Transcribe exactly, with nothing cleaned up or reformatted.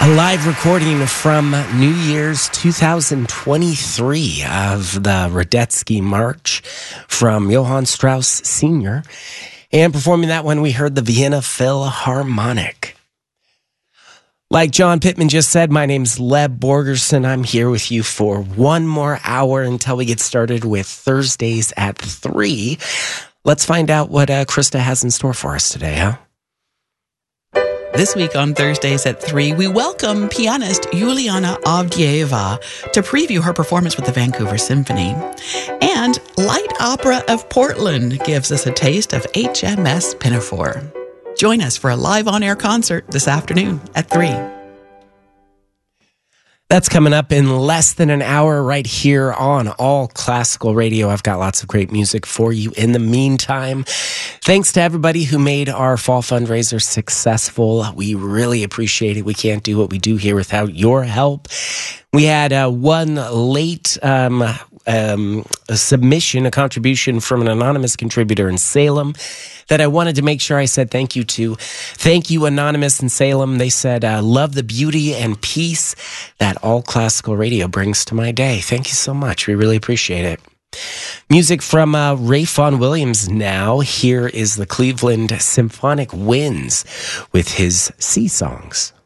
A live recording from New Year's two thousand twenty-three of the Radetzky March from Johann Strauss Senior And performing that one, we heard the Vienna Philharmonic. Like John Pittman just said, my name's Leb Borgerson. I'm here with you for one more hour until we get started with Thursdays at three. Let's find out what uh, Krista has in store for us today, huh? This week on Thursdays at three, we welcome pianist Yuliana Avdieva to preview her performance with the Vancouver Symphony. And Light Opera of Portland gives us a taste of H M S Pinafore. Join us for a live on-air concert this afternoon at three. That's coming up in less than an hour right here on All Classical Radio. I've got lots of great music for you in the meantime. Thanks to everybody who made our fall fundraiser successful. We really appreciate it. We can't do what we do here without your help. We had uh, one late um, um, a submission, a contribution from an anonymous contributor in Salem that I wanted to make sure I said thank you to. Thank you, Anonymous in Salem. They said, uh, love the beauty and peace that All Classical Radio brings to my day. Thank you so much. We really appreciate it. Music from uh, Ray Vaughan Williams now. Here is the Cleveland Symphonic Winds with his Sea Songs.